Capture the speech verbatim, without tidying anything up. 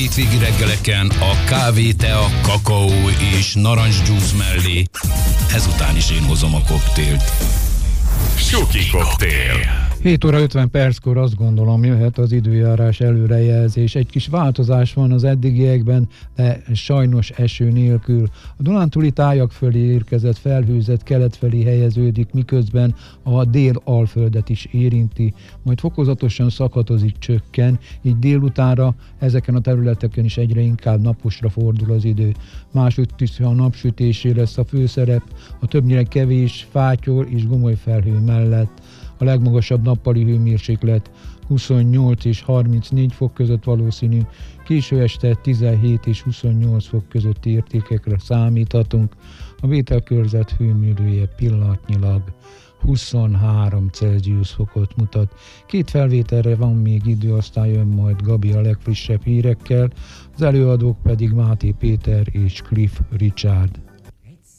hétvégi reggeleken a kávé, tea, kakaó és narancsdzsúsz mellé ezután is én hozom a koktélt. Suki koktél. hét óra ötven perckor azt gondolom jöhet az időjárás előrejelzés. Egy kis változás van az eddigiekben, de sajnos eső nélkül. A Dunántúli tájak fölé érkezett felhőzet kelet felé helyeződik, miközben a dél-alföldet is érinti, majd fokozatosan szakadozik, csökken, így délutánra ezeken a területeken is egyre inkább naposra fordul az idő. Másútt is a napsütésé lesz a főszerep, a többnyire kevés, fátyor és gomoly felhő mellett. A legmagasabb nappali hőmérséklet huszonnyolc és harmincnégy fok között valószínű, késő este tizenhét és huszonnyolc fok közötti értékekre számíthatunk. A vételkörzet hőmérője pillanatnyilag huszonhárom Celsius fokot mutat. Két felvételre van még idő, aztán jön majd Gabi a legfrissebb hírekkel, az előadók pedig Máté Péter és Cliff Richard.